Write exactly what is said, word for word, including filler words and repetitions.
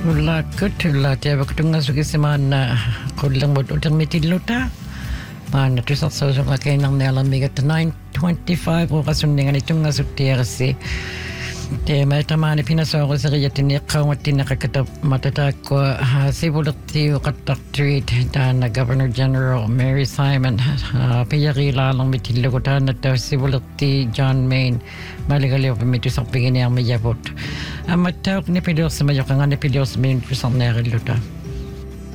Ulla kutulla tiedä kutunga sukisemaan kullang mut utermitilluta. Maan tusarsuusuqa keinarnialermigat nine twenty-five uqasunningani tungasuttiarsi. Teema tamaani pinasooruseriatin iqqaumattinneqakata matataakku sivulerti uqattartuit taana Governor General Mary Simon piyariilaalermitillugu taannatta sivulerti John Mayne maligaliorpimitusarpiginiarmiyavut. Amma taaqni piliursama yoqangani piliursamiin tusarneerilluta.